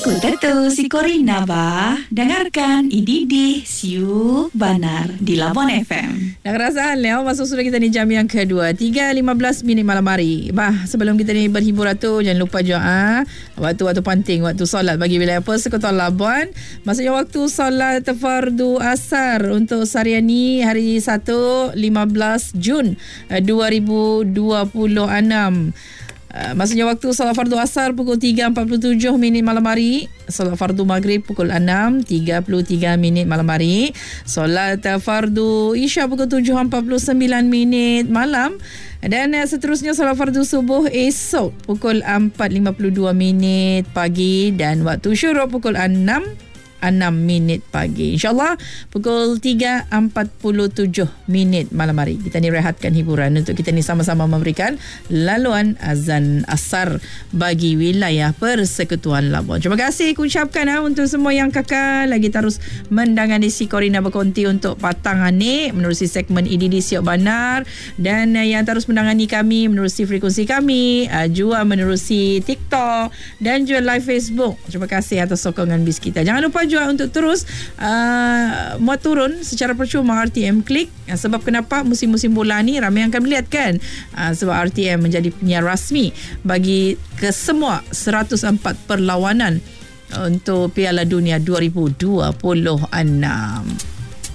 Skuter tu si Corina ba. Dengarkan IDD Siu Banar di Labuan FM. Dah kerasaan Leo, masuk sudah kita ni jam yang kedua 3.15 minit malam hari. Sebelum kita ni berhibur tu, jangan lupa doa waktu penting, waktu solat bagi wilayah Persekutuan Labuan. Maksudnya waktu solat fardu asar untuk seharian ni hari 1 15 Jun 2026. Maksudnya waktu solat fardu asar pukul 3.47 minit malam hari. Solat fardu maghrib pukul 6.33 minit malam hari. Solat fardu isya pukul 7.49 minit malam. Dan seterusnya solat fardu subuh esok pukul 4.52 minit pagi. Dan waktu syuruk pukul 6 minit pagi. InsyaAllah pukul 3.47 minit malam hari. Kita ni rehatkan hiburan untuk kita ni sama-sama memberikan laluan azan asar bagi wilayah Persekutuan Labuan. Terima kasih ucapkan untuk semua yang kekal lagi terus mendangani si Corina berkonti untuk patang ni menerusi segmen IDD Siok Banar, dan yang terus mendangani kami menerusi frekuensi kami, juga menerusi TikTok dan juga live Facebook. Terima kasih atas sokongan bis kita. Jangan lupa juga untuk terus muat turun secara percuma RTM Klik. Sebab kenapa musim-musim bola ni ramai yang akan melihat kan, sebab RTM menjadi penyiar rasmi bagi kesemua 104 perlawanan untuk Piala Dunia 2026.